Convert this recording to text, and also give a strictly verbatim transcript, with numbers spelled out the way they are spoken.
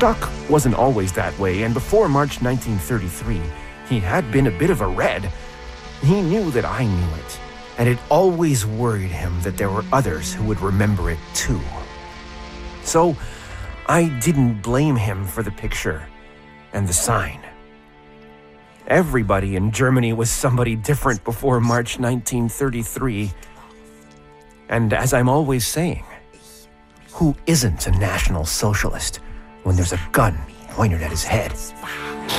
Stuck wasn't always that way, and before March nineteen thirty-three, he had been a bit of a Red. He knew that I knew it, and it always worried him that there were others who would remember it too. So, I didn't blame him for the picture and the sign. Everybody in Germany was somebody different before March nineteen thirty-three. And as I'm always saying, who isn't a National Socialist when there's a gun pointed at his head?